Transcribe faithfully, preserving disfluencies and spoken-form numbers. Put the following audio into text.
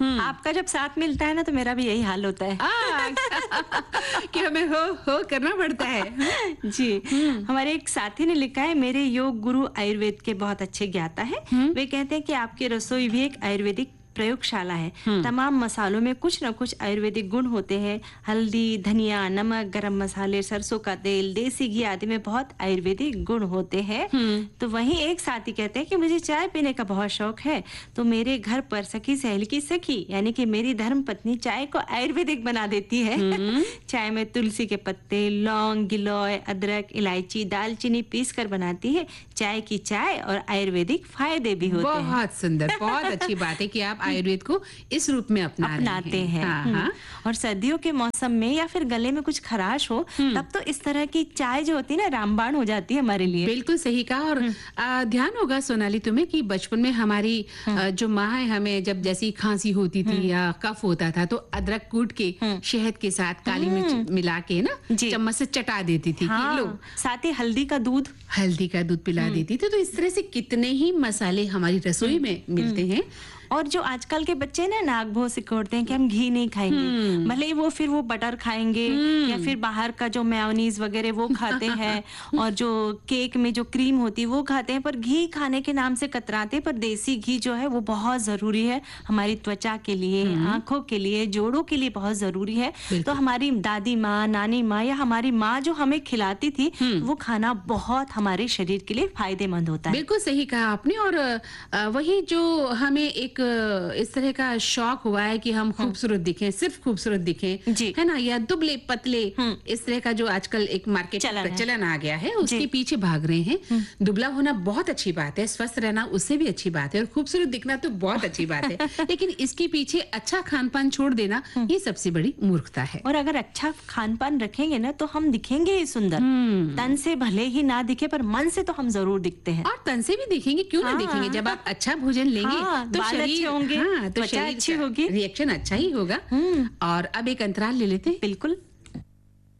आपका जब साथ मिलता है ना तो मेरा भी यही हाल होता है। आ, कि हमें हो हो करना पड़ता है। जी, हमारे एक साथी ने लिखा है, मेरे योग गुरु आयुर्वेद के बहुत अच्छे ज्ञाता है। वे कहते हैं कि आपकी रसोई भी एक आयुर्वेदिक प्रयोगशाला है। तमाम मसालों में कुछ न कुछ आयुर्वेदिक गुण होते हैं। हल्दी, धनिया, नमक, गरम मसाले, सरसों का तेल, देसी घी आदि में बहुत आयुर्वेदिक गुण होते हैं। तो वहीं एक साथी कहते हैं कि मुझे चाय पीने का बहुत शौक है, तो मेरे घर पर सखी सहेली की सखी यानी कि मेरी धर्म पत्नी चाय को आयुर्वेदिक बना देती है। चाय में तुलसी के पत्ते, लौंग, गिलोय, अदरक, इलायची, दालचीनी पीस कर बनाती है। चाय की चाय और आयुर्वेदिक फायदे भी होते हैं। बहुत सुंदर, बहुत अच्छी बात है कि आप आयुर्वेद को इस रूप में अपना अपनाते हैं, हैं। हाँ, हाँ। और सर्दियों के मौसम में या फिर गले में कुछ खराश हो तब तो इस तरह की चाय जो होती है ना रामबाण हो जाती है हमारे लिए। बिल्कुल सही कहा। और आ, ध्यान होगा सोनाली तुम्हें कि बचपन में हमारी आ, जो माँ है हमें जब जैसी खांसी होती थी या कफ होता था तो अदरक कूट के शहद के साथ काली मिर्च मिला के ना चम्मच से चटा देती थी। हाँ, लो साथ ही हल्दी का दूध हल्दी का दूध पिला देती थी। तो इस तरह से कितने ही मसाले हमारी रसोई में मिलते हैं। और जो आजकल के बच्चे ना नाक भों सिकोड़ते हैं कि हम घी नहीं खाएंगे, भले ही वो फिर वो बटर खाएंगे या फिर बाहर का जो मेयोनीज वगैरह वो खाते हैं और जो केक में जो क्रीम होती है वो खाते हैं, पर घी खाने के नाम से कतराते। पर देसी घी जो है वो बहुत जरूरी है हमारी त्वचा के लिए, आंखों के लिए, जोड़ों के लिए बहुत जरूरी है। तो हमारी दादी माँ, नानी माँ या हमारी माँ जो हमें खिलाती थी वो खाना बहुत हमारे शरीर के लिए फायदेमंद होता है। बिल्कुल सही कहा आपने। और वही जो हमें एक इस तरह का शौक हुआ है कि हम खूबसूरत दिखें, सिर्फ खूबसूरत दिखें, है ना, या दुबले पतले, इस तरह का जो आजकल एक मार्केट चलन, चलन आ गया है उसके पीछे भाग रहे हैं। दुबला होना बहुत अच्छी बात है, स्वस्थ रहना उससे भी अच्छी बात है, और खूबसूरत दिखना तो बहुत अच्छी बात है, लेकिन इसके पीछे अच्छा खान पान छोड़ देना ये सबसे बड़ी मूर्खता है। और अगर अच्छा खान पान रखेंगे ना तो हम दिखेंगे ही सुंदर। तन से भले ही ना दिखे पर मन से तो हम जरूर दिखते हैं। और तन से भी दिखेंगे, क्यों ना दिखेंगे। जब आप अच्छा भोजन लेंगे तो शरीर होंगे, हाँ, तो त्वचा अच्छी होगी, रिएक्शन अच्छा ही होगा। और अब एक अंतराल ले लेते हैं। बिल्कुल।